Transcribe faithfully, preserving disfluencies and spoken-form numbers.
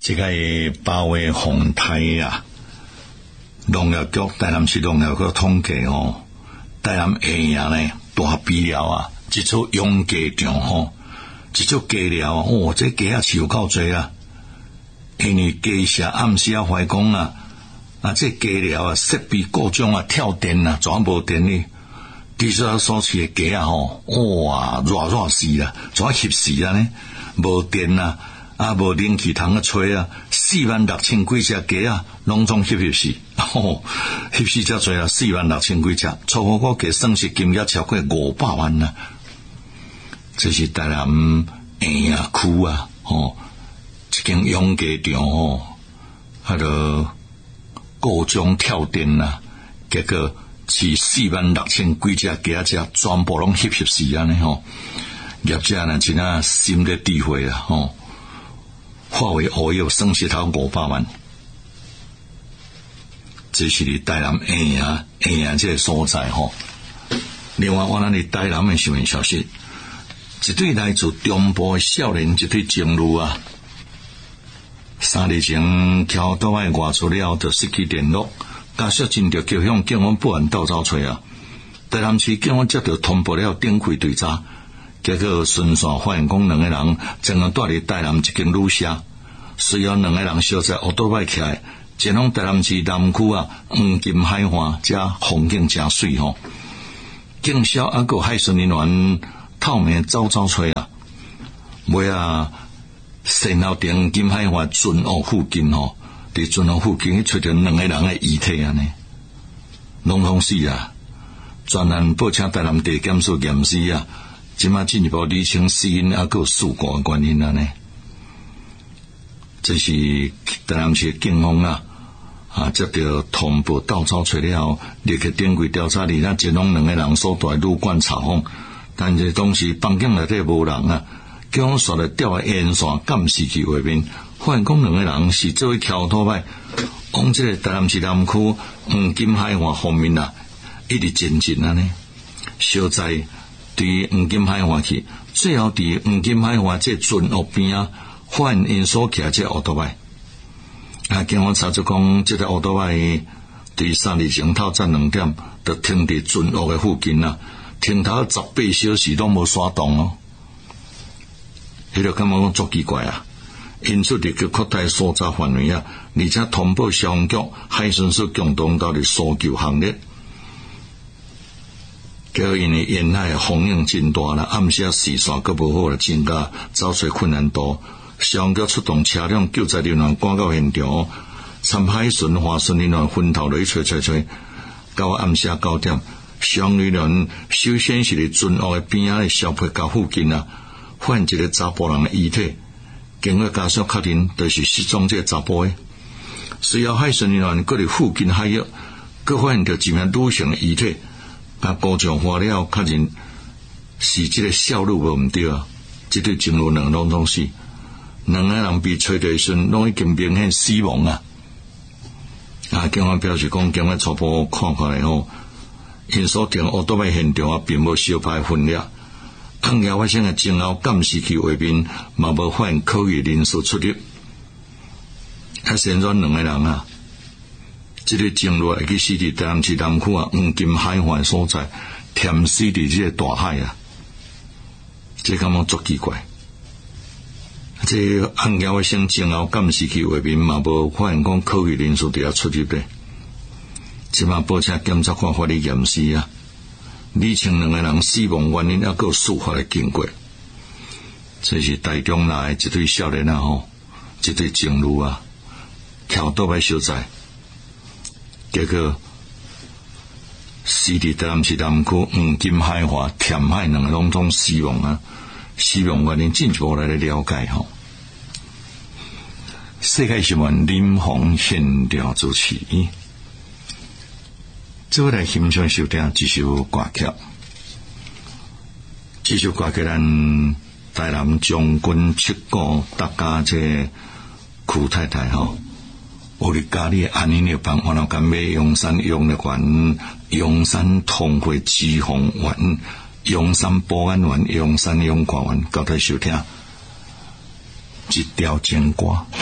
这个八位洪台啊，农业局台南市农业局统计哦，台南下营呢大比了啊，一处养鸡场吼，一处鸡了哦，这鸡啊饲有够多啊，因为鸡舍暗时啊坏工啊，啊这鸡了啊设备各种啊跳电啊，全无电呢。其实啊，所饲的鸡啊吼，哇，热热死啦，怎翕死啊呢？无电啊，啊无冷气通啊吹啊，四万六千几只鸡啊，拢总翕翕死，吼，翕死遮多啊，四万六千几只，初步估计算是金额超过五百万啦。这是台南下营区啊，吼，一间养鸡场吼，迄个各种跳电啊，结果。是四万六千几只鸡仔只，全部拢翕翕死安尼吼，业者呢真啊心力智慧啊吼，化为乌有，损失头五百万。这是伫台南下营下营这个所在吼。另外，我咱伫台南的新闻消息，一对来自中部的少年一对情侣啊，三日前桥倒来外出了，就失去联络。家属真着叫向警方报案斗走找啊！台南市警方接到通报了，展开追查，结果顺线发现讲两个人正在住伫台南一间旅社，随后两个人小在乌多摆起来，前往台南市南区啊黄金海岸，遮风景真水吼。警消啊个海巡人员透明走走找啊，尾啊先后伫黄金海岸船澳附近吼。伫船澳附近去找到两个人的遗体啊呢，拢拢死啊！专案报请台南地检署验尸啊，即马进一步厘清死因啊，个事故的原因啊呢。这是台南市警方啊啊接到通报斗走找了后，立刻展开调查，里那前往两个人所在旅馆查访，但是当时房间内底无人啊，警方刷了调的沿线监视器画面。发现讲两个人是做桥头摆，往这个台南市南区黄金海岸方面啊，一直前进啊呢。小在对黄金海岸去，最后伫黄金海岸这船澳边啊，发现因所骑这奥多摆。啊，警方查出讲，这个奥多摆对三日前透早两点，就停伫船澳的附近啊，停头十八小时都无刷动哦。迄个感觉讲足奇怪啊！因此，立刻扩大搜查范围啊，而且通报消防局、海巡署共同到伫搜救行列。结果因为沿海风影真大啦，暗时视线阁无好啦，增加找找困难度。消防局出动车辆、救灾人员赶到现场，参海巡、华巡人员分头来找找找。到暗时九点，消防人员首先是伫船澳的边仔的小皮沟附近啊，发现一个查甫人的遗体。经过家属确认，就是失踪这个查甫的。随后海巡人员搁伫附近海域，搁发现着一名女性的遗体，甲高上化了，确认是这个少女无毋对啊。这对情侣两拢拢死，两个人被找到时，拢已经明显死亡啊。啊，警方表示讲，经过初步看看来吼，因所停奥多麦现场啊，并无小派分裂。案件发生的前后监视器画面，嘛无发现可疑人士出入。啊，现在两个人啊，这个情侣会去死伫台南市南区啊黄金海岸所在，忝死伫这个大海啊，这感觉足奇怪。这个案件发生前后监视器画面，嘛无发现讲可疑人士伫遐出入咧。即马报请检察官法律验尸啊。厘清两个人死亡原因，还有司法的经过。这是台中来一对少年啊吼，一对情侣啊，桥倒摆所在，结果死伫台南市南区黄金海岸填海，两个拢总死亡啊！死亡原因进一步来了解吼。世界新闻林鸿现调主持。这位来欣赏收听这首歌曲，这首歌曲咱台南将军七股大家这苦太太吼，我哋家里安尼了帮我那干买永山用的管永山通会支红丸永山保安丸永山永广丸，交代收听一条情歌。